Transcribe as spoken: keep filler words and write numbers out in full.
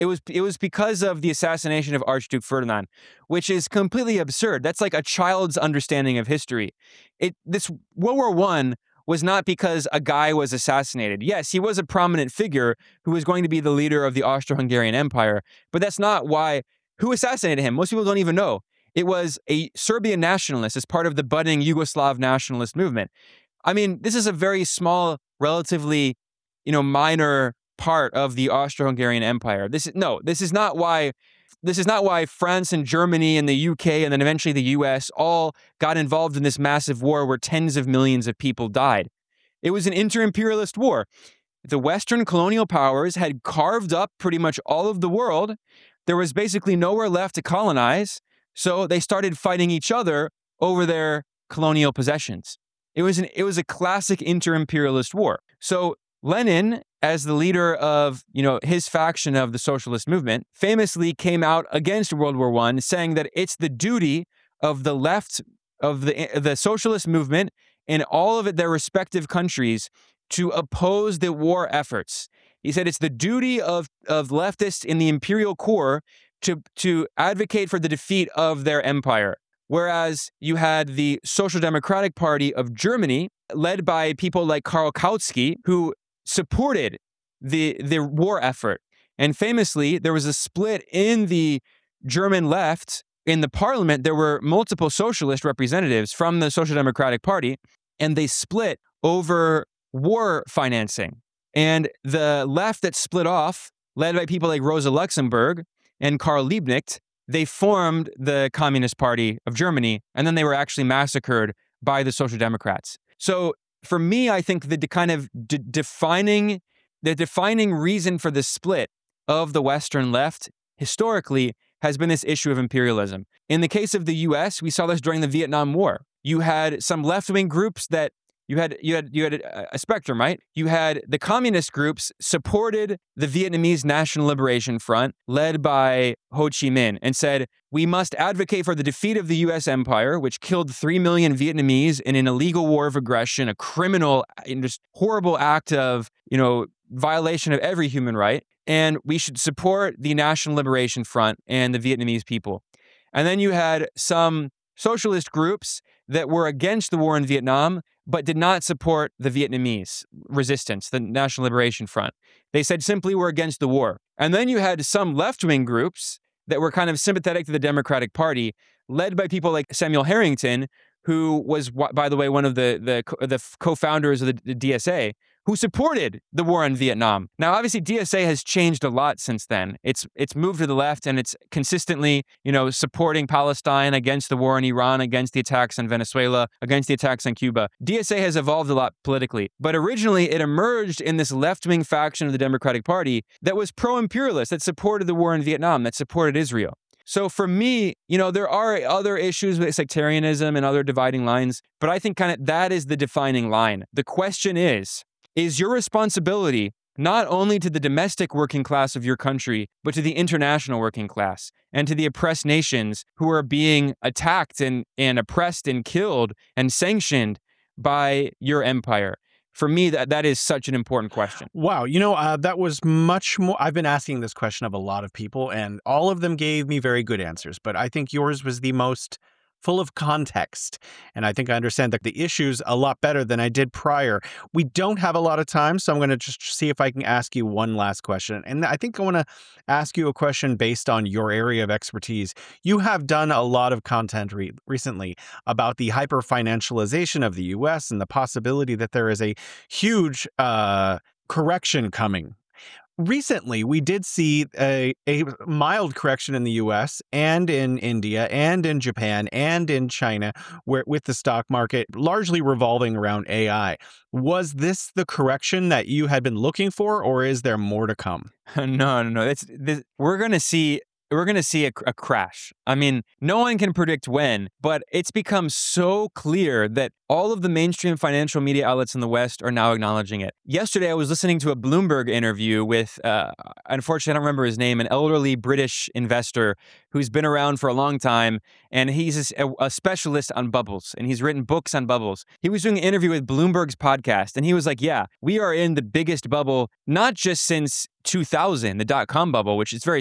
It was it was because of the assassination of Archduke Ferdinand, which is completely absurd. That's like a child's understanding of history. It this World War One was not because a guy was assassinated. Yes, he was a prominent figure who was going to be the leader of the Austro-Hungarian Empire, but that's not why. Who assassinated him? Most people don't even know. It was a Serbian nationalist as part of the budding Yugoslav nationalist movement. I mean, this is a very small, relatively, you know, minor part of the Austro-Hungarian Empire. This is no, this is not why this is not why France and Germany and the U K and then eventually the U S all got involved in this massive war where tens of millions of people died. It was an inter-imperialist war. The Western colonial powers had carved up pretty much all of the world. There was basically nowhere left to colonize, so they started fighting each other over their colonial possessions. It was an it was a classic inter-imperialist war. So Lenin, as the leader of, you know, his faction of the socialist movement, famously came out against World War One, saying that it's the duty of the left of the the socialist movement in all of their respective countries to oppose the war efforts. He said it's the duty of, of leftists in the imperial core to, to advocate for the defeat of their empire. Whereas you had the Social Democratic Party of Germany, led by people like Karl Kautsky, who supported the, the war effort. And famously, there was a split in the German left. In the parliament, there were multiple socialist representatives from the Social Democratic Party, and they split over war financing. And the left that split off, led by people like Rosa Luxemburg and Karl Liebknecht, they formed the Communist Party of Germany, and then they were actually massacred by the Social Democrats. So for me, I think the de- kind of de- defining, the defining reason for the split of the Western left historically has been this issue of imperialism. In the case of the U S, we saw this during the Vietnam War. You had some left-wing groups that You had you had you had a, a spectrum, right? You had the communist groups supported the Vietnamese National Liberation Front, led by Ho Chi Minh, and said, we must advocate for the defeat of the U S empire, which killed three million Vietnamese in an illegal war of aggression, a criminal, just horrible act of, you know, violation of every human right. And we should support the National Liberation Front and the Vietnamese people. And then you had some socialist groups that were against the war in Vietnam, but did not support the Vietnamese resistance, the National Liberation Front. They said simply we're against the war. And then you had some left-wing groups that were kind of sympathetic to the Democratic Party, led by people like Samuel Harrington, who was, by the way, one of the the, the co-founders of the, the D S A, who supported the war in Vietnam. Now, obviously, D S A has changed a lot since then. It's it's moved to the left, and it's consistently, you know, supporting Palestine, against the war in Iran, against the attacks on Venezuela, against the attacks on Cuba. D S A has evolved a lot politically, but originally it emerged in this left-wing faction of the Democratic Party that was pro-imperialist, that supported the war in Vietnam, that supported Israel. So for me, you know, there are other issues with sectarianism and other dividing lines, but I think kind of that is the defining line. The question is, is your responsibility not only to the domestic working class of your country, but to the international working class and to the oppressed nations who are being attacked and, and oppressed and killed and sanctioned by your empire? For me, that, that is such an important question. Wow. You know, uh, that was much more. I've been asking this question of a lot of people, and all of them gave me very good answers. But I think yours was the most full of context. And I think I understand the, the issues a lot better than I did prior. We don't have a lot of time, so I'm going to just see if I can ask you one last question. And I think I want to ask you a question based on your area of expertise. You have done a lot of content re- recently about the hyper-financialization of the U S and the possibility that there is a huge uh, correction coming. Recently, we did see a, a mild correction in the U S and in India and in Japan and in China, where with the stock market largely revolving around A I. Was this the correction that you had been looking for, or is there more to come? No, no, no. It's this, we're going to see we're going to see a, a crash. I mean, no one can predict when, but it's become so clear that all of the mainstream financial media outlets in the West are now acknowledging it. Yesterday, I was listening to a Bloomberg interview with, uh, unfortunately, I don't remember his name, an elderly British investor who's been around for a long time, and he's a, a specialist on bubbles, and he's written books on bubbles. He was doing an interview with Bloomberg's podcast, and he was like, yeah, we are in the biggest bubble, not just since two thousand, the dot-com bubble, which is very